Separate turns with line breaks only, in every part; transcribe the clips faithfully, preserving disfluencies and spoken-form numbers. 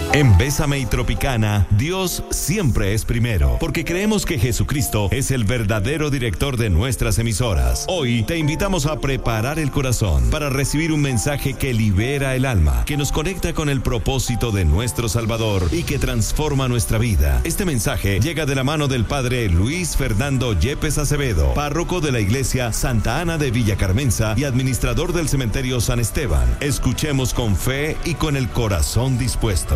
En Bésame y Tropicana, Dios siempre es primero, porque creemos que Jesucristo es el verdadero director de nuestras emisoras. Hoy te invitamos a preparar el corazón para recibir un mensaje que libera el alma, que nos conecta con el propósito de nuestro Salvador y que transforma nuestra vida. Este mensaje llega de la mano del Padre Luis Fernando Yepes Acevedo, párroco de la Iglesia Santa Ana de Villa Carmenza y administrador del Cementerio San Esteban. Escuchemos con fe y con el corazón dispuesto.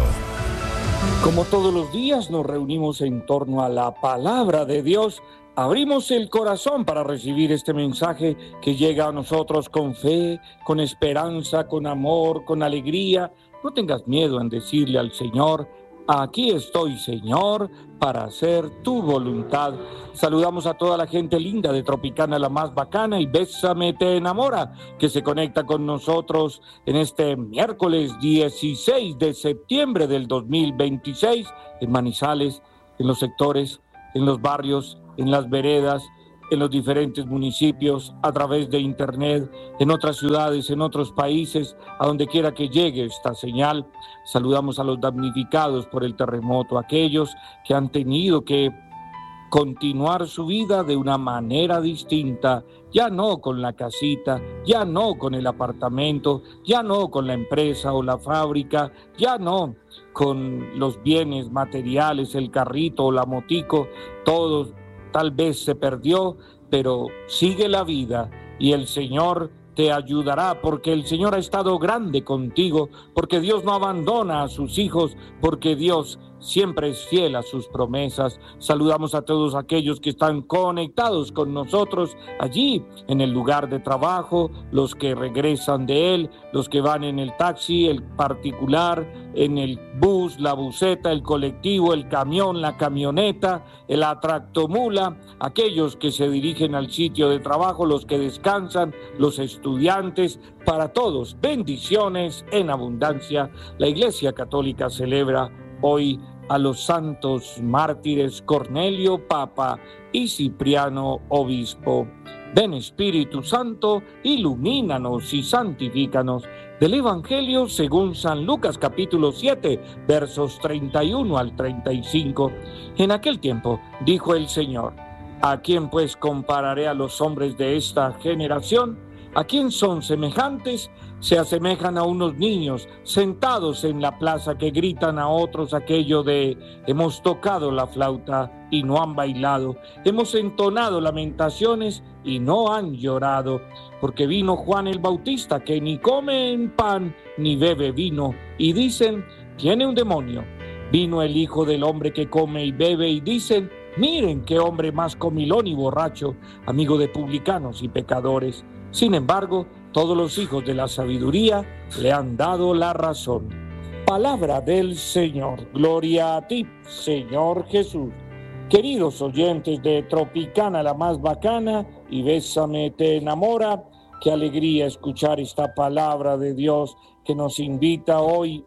Como todos los días nos reunimos en torno a la palabra de Dios, abrimos el corazón para recibir este mensaje que llega a nosotros con fe, con esperanza, con amor, con alegría. No tengas miedo en decirle al Señor: aquí estoy, Señor, para hacer tu voluntad. Saludamos a toda la gente linda de Tropicana, la más bacana, y Bésame te enamora, que se conecta con nosotros en este miércoles dieciséis de septiembre del dos mil veintiséis, en Manizales, en los sectores, en los barrios, en las veredas, en los diferentes municipios, a través de internet, en otras ciudades, en otros países, a donde quiera que llegue esta señal. Saludamos a los damnificados por el terremoto, aquellos que han tenido que continuar su vida de una manera distinta, ya no con la casita, ya no con el apartamento, ya no con la empresa o la fábrica, ya no con los bienes materiales, el carrito o la motico, todos. Tal vez se perdió, pero sigue la vida y el Señor te ayudará, porque el Señor ha estado grande contigo, porque Dios no abandona a sus hijos, porque Dios siempre es fiel a sus promesas. Saludamos a todos aquellos que están conectados con nosotros allí en el lugar de trabajo, los que regresan de él, los que van en el taxi, el particular, en el bus, la buseta, el colectivo, el camión, la camioneta, la tractomula, aquellos que se dirigen al sitio de trabajo, los que descansan, los estudiantes. Para todos, bendiciones en abundancia. La Iglesia Católica celebra hoy a los santos mártires Cornelio, Papa, y Cipriano, Obispo. Ven, Espíritu Santo, ilumínanos y santifícanos. Del Evangelio según San Lucas, capítulo siete, versos treinta y uno al treinta y cinco. En aquel tiempo dijo el Señor: ¿a quién pues compararé a los hombres de esta generación? ¿A quién son semejantes? Se asemejan a unos niños sentados en la plaza que gritan a otros aquello de: hemos tocado la flauta y no han bailado, hemos entonado lamentaciones y no han llorado. Porque vino Juan el Bautista, que ni come en pan ni bebe vino, y dicen: tiene un demonio. Vino el Hijo del Hombre, que come y bebe, y dicen: miren qué hombre más comilón y borracho, amigo de publicanos y pecadores. Sin embargo, todos los hijos de la sabiduría le han dado la razón. Palabra del Señor. Gloria a ti, Señor Jesús. Queridos oyentes de Tropicana, la más bacana, y Bésame te enamora, qué alegría escuchar esta palabra de Dios que nos invita hoy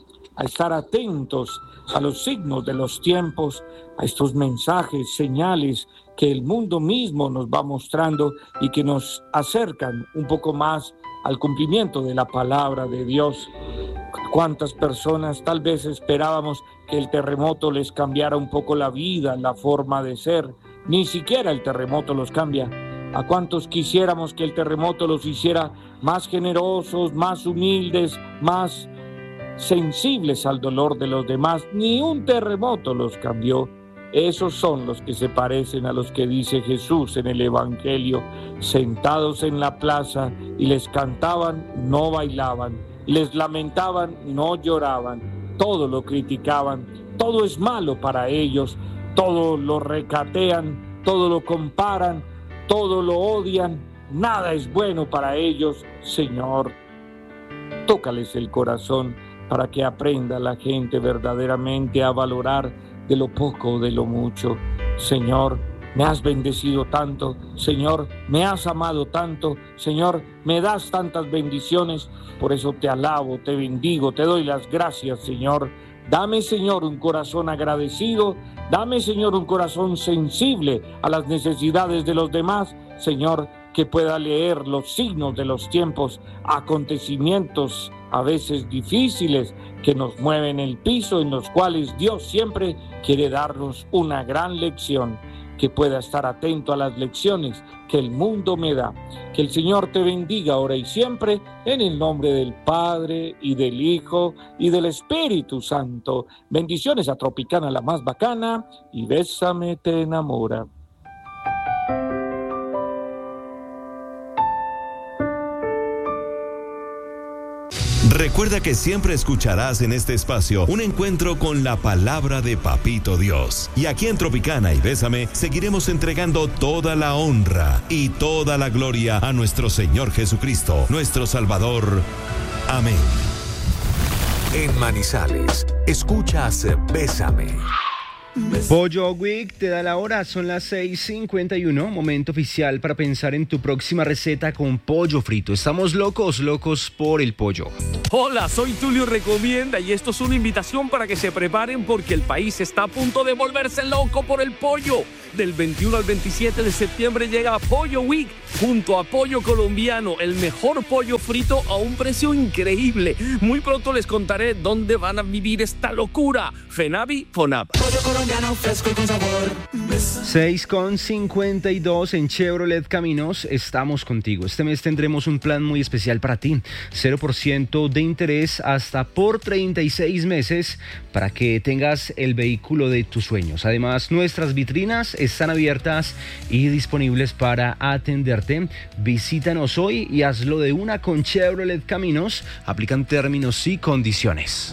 a estar atentos a los signos de los tiempos, a estos mensajes, señales que el mundo mismo nos va mostrando y que nos acercan un poco más al cumplimiento de la palabra de Dios. ¿Cuántas personas tal vez esperábamos que el terremoto les cambiara un poco la vida, la forma de ser? Ni siquiera el terremoto los cambia. ¿A cuántos quisiéramos que el terremoto los hiciera más generosos, más humildes, más sensibles al dolor de los demás? Ni un terremoto los cambió. Esos son los que se parecen a los que dice Jesús en el Evangelio, sentados en la plaza, y les cantaban, no bailaban, les lamentaban, no lloraban, todo lo criticaban, todo es malo para ellos, todo lo recatean, todo lo comparan, todo lo odian, nada es bueno para ellos. Señor, tócales el corazón para que aprenda la gente verdaderamente a valorar de lo poco, de lo mucho. Señor, me has bendecido tanto. Señor, me has amado tanto. Señor, me das tantas bendiciones. Por eso te alabo, te bendigo, te doy las gracias, Señor. Dame, Señor, un corazón agradecido. Dame, Señor, un corazón sensible a las necesidades de los demás. Señor, que pueda leer los signos de los tiempos, acontecimientos a veces difíciles, que nos mueven el piso, en los cuales Dios siempre quiere darnos una gran lección. Que pueda estar atento a las lecciones que el mundo me da. Que el Señor te bendiga ahora y siempre, en el nombre del Padre, y del Hijo, y del Espíritu Santo. Bendiciones a Tropicana, la más bacana, y Bésame te enamora.
Recuerda que siempre escucharás en este espacio un encuentro con la palabra de Papito Dios. Y aquí en Tropicana y Bésame seguiremos entregando toda la honra y toda la gloria a nuestro Señor Jesucristo, nuestro Salvador. Amén.
En Manizales, escuchas Bésame.
Pollo Week te da la hora, son las seis cincuenta y uno, momento oficial para pensar en tu próxima receta con pollo frito. Estamos locos, locos por el pollo.
Hola, soy Tulio Recomienda y esto es una invitación para que se preparen porque el país está a punto de volverse loco por el pollo. Del veintiuno al veintisiete de septiembre llega Pollo Week junto a Pollo Colombiano, el mejor pollo frito a un precio increíble. Muy pronto les contaré dónde van a vivir esta locura. FENAVI, FONAP.
Pollo colombiano fresco y con sabor.
seis con cincuenta y dos en Chevrolet Caminos, estamos contigo. Este mes tendremos un plan muy especial para ti. cero por ciento de interés hasta por treinta y seis meses para que tengas el vehículo de tus sueños. Además, nuestras vitrinas están abiertas y disponibles para atenderte. Visítanos hoy y hazlo de una con Chevrolet Caminos. Aplican términos y condiciones.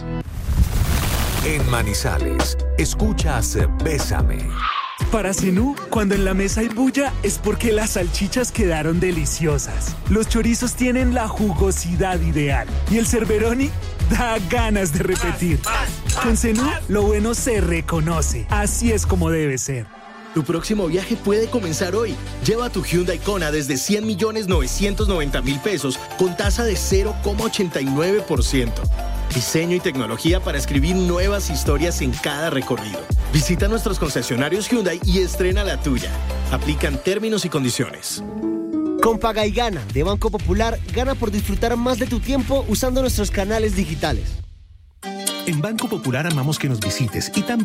En Manizales, escuchas Bésame.
Para Zenú, cuando en la mesa hay bulla es porque las salchichas quedaron deliciosas. Los chorizos tienen la jugosidad ideal y el Cerberoni da ganas de repetir. Con Zenú, lo bueno se reconoce. Así es como debe ser.
Tu próximo viaje puede comenzar hoy. Lleva tu Hyundai Kona desde cien millones novecientos noventa mil pesos con tasa de cero coma ochenta y nueve por ciento. Diseño y tecnología para escribir nuevas historias en cada recorrido. Visita nuestros concesionarios Hyundai y estrena la tuya. Aplican términos y condiciones.
Con Paga y Gana de Banco Popular, gana por disfrutar más de tu tiempo usando nuestros canales digitales.
En Banco Popular amamos que nos visites y también